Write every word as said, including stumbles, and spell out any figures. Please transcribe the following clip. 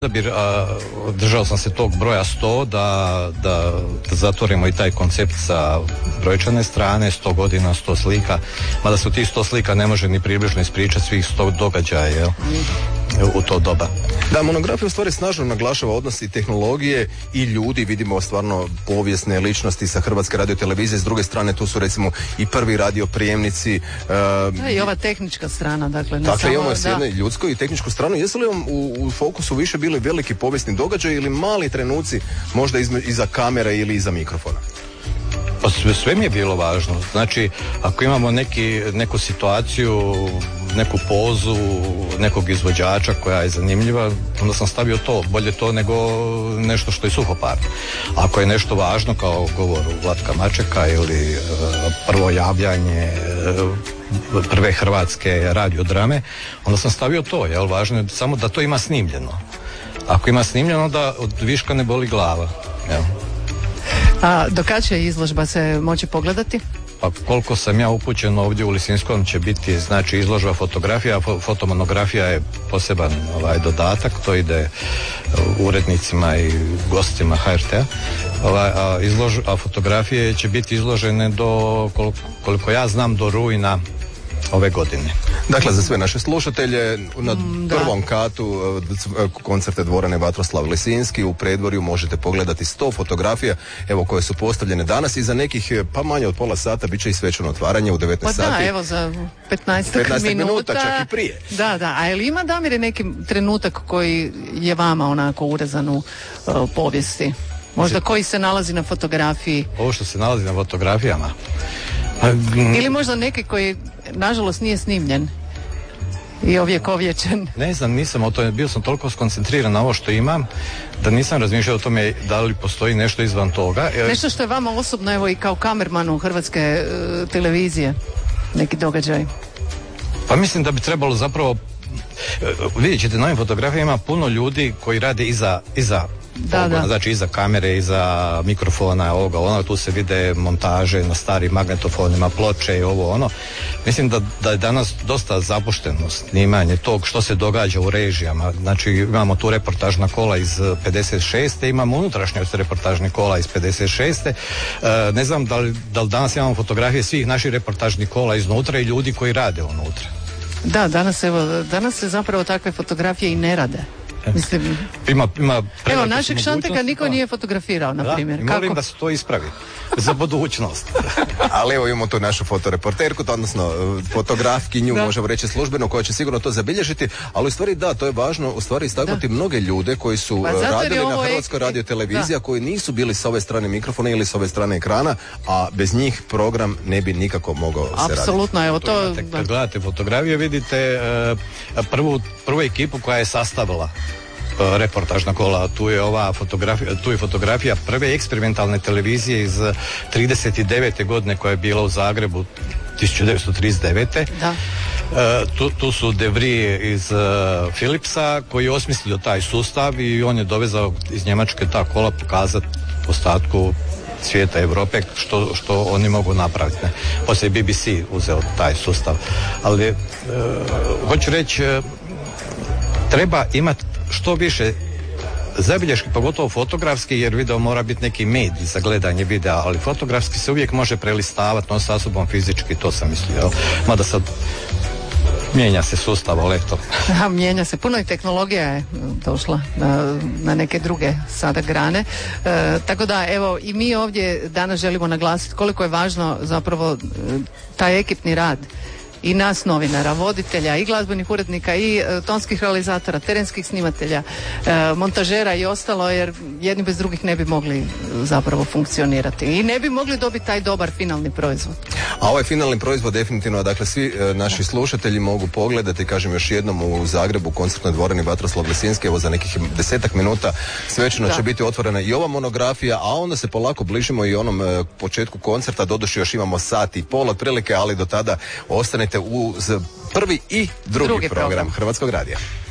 odabir, a, držao sam se tog broja sto da, da, da zatvorimo i taj koncept sa brojčane strane, sto godina, sto slika, mada se u tih sto slika ne može ni približno ispričati svih sto događaja, jel? U to doba. Da, monografija u stvari snažno naglašava odnos i tehnologije i ljudi, vidimo stvarno povijesne ličnosti sa Hrvatske radiotelevizije, s druge strane tu su recimo i prvi radioprijemnici. Uh, da, i ova tehnička strana, dakle. Ne dakle, samo, imamo s jedne da. ljudsku i tehničku stranu. Jesu li vam u, u fokusu više bili veliki povijesni događaj ili mali trenuci možda izme, iza kamere ili iza mikrofona? Pa sve, sve mi je bilo važno. Znači, ako imamo neki, neku situaciju, neku pozu nekog izvođača koja je zanimljiva, onda sam stavio to, bolje to nego nešto što je suhoparno. Ako je nešto važno kao govor Vlatka Mačeka ili uh, prvo javljanje uh, prve hrvatske radiodrame, onda sam stavio to, jel? Važno je samo da to ima snimljeno. Ako ima snimljeno, onda od viška ne boli glava, jel? A do kad će izložba se moći pogledati? Pa koliko sam ja upućen, ovdje u Lisinskom će biti, znači, izložba fotografija, a fotomonografija je poseban ovaj dodatak, to ide urednicima i gostima H R T-a, ovaj, a, izlož, a fotografije će biti izložene do, koliko, koliko ja znam, do rujna ove godine. Dakle, za sve naše slušatelje, na mm, prvom katu koncerte dvorane Vatroslav Lisinski u predvorju možete pogledati sto fotografija, evo, koje su postavljene danas i za nekih, pa manje od pola sata, bit će i svečano otvaranje u devetnaest pa sati. Pa da, evo, za petnaestak minuta. minuta, čak i prije. Da, da, a ili ima, Damire, neki trenutak koji je vama onako urezan u uh, povijesti? Možda koji se nalazi na fotografiji? Ovo što se nalazi na fotografijama? Ili možda neki koji, nažalost, nije snimljen i ovjekovječen. Ne znam, nisam o tome, bio sam toliko skoncentriran na ovo što imam, da nisam razmišljao o tome da li postoji nešto izvan toga. Nešto što je vama osobno, evo, i kao kamermanu Hrvatske uh, televizije, neki događaj? Pa mislim da bi trebalo zapravo, vidjet ćete, na ovim fotografijama ima puno ljudi koji rade iza, iza Da, da. znači iza kamere, iza mikrofona, ovoga, ono, tu se vide montaže na starim magnetofonima, ploče i ovo, ono. Mislim da, da je danas dosta zapušteno snimanje tog što se događa u režijama. Znači, imamo tu reportažna kola iz pedeset šeste, imamo unutrašnjost reportažne kola iz pedeset šeste. E, ne znam da li, da li danas imamo fotografije svih naših reportažnih kola iznutra i ljudi koji rade unutra. Da, danas, evo, danas se zapravo takve fotografije i ne rade. Mislim, ima, ima evo, našeg Šanteka niko nije fotografirao, na primjer. Da, i molim da se to ispravi za budućnost. Ali evo, imamo tu našu fotoreporterku, odnosno fotografkinju, da, možemo reći službeno, koja će sigurno to zabilježiti, ali u stvari da, to je važno u stvari istaknuti mnoge ljude koji su pa radili na Hrvatskoj ek... radioteleviziji, koji nisu bili s ove strane mikrofona ili s ove strane ekrana, a bez njih program ne bi nikako mogao se raditi. Apsolutno, evo to... Imate, kad gledate fotografije, vidite uh, prvu, prvu ekipu koja je sastavila reportažna kola, tu je ova fotografija, tu je fotografija prve eksperimentalne televizije iz trideset devete godine koja je bila u Zagrebu tisuću devetsto trideset devete. Da. E, tu, tu su De Vries iz uh, Philipsa koji je osmislio taj sustav i on je dovezao iz Njemačke ta kola pokazati ostatku svijeta, Europe, što, što oni mogu napraviti. Ne? Poslije B B C uzeo taj sustav. Ali uh, hoću reći, uh, treba imati što više zabilješki, pogotovo fotografski, jer video mora biti neki medij za gledanje videa, ali fotografski se uvijek može prelistavati, no sa sobom fizički, to sam mislio. Mada sad mijenja se sustav, ali eto. Da, mijenja se. Puno i tehnologija je došla na, na neke druge sada grane. E, tako da, evo, i mi ovdje danas želimo naglasiti koliko je važno zapravo taj ekipni rad i nas novinara, voditelja i glazbenih urednika i e, tonskih realizatora, terenskih snimatelja, e, montažera i ostalo, jer jedni bez drugih ne bi mogli e, zapravo funkcionirati i ne bi mogli dobiti taj dobar finalni proizvod. A ovaj finalni proizvod definitivno, dakle, svi e, naši slušatelji mogu pogledati, kažem još jednom, u Zagrebu u koncertnoj dvorani Vatroslav Lisinski, evo za nekih desetak minuta svečano će biti otvorena i ova monografija, a onda se polako bližimo i onom e, početku koncerta, doduše još imamo sat i pol otprilike, ali do tada ostanete uz prvi i drugi, drugi program, program Hrvatskog radija.